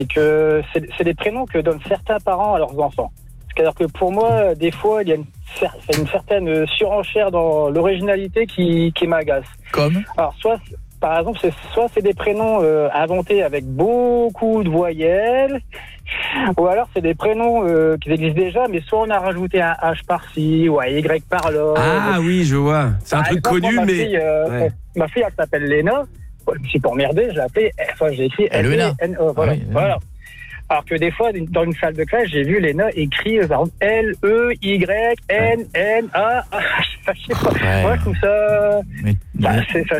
c'est que c'est des prénoms que donnent certains parents à leurs enfants. C'est-à-dire que pour moi, des fois, il y a une certaine surenchère dans l'originalité qui m'agace. Comme Alors, par exemple, c'est des prénoms inventés avec beaucoup de voyelles, ou alors c'est des prénoms qui existent déjà, mais soit on a rajouté un H par-ci ou un Y par-là. Ah oui, je vois. C'est un Par truc exemple, connu, moi, mais... ma fille, elle s'appelle Léna. Je me suis pas emmerdé, je l'ai appelée, j'ai écrit L-E-N-E. Voilà. Ah oui, Voilà. Alors que des fois, dans une salle de classe, j'ai vu Léna écrit par exemple L-E-Y-N-N-A. Je sais pas. Ouais. Moi, je trouve ça. Mais- Ça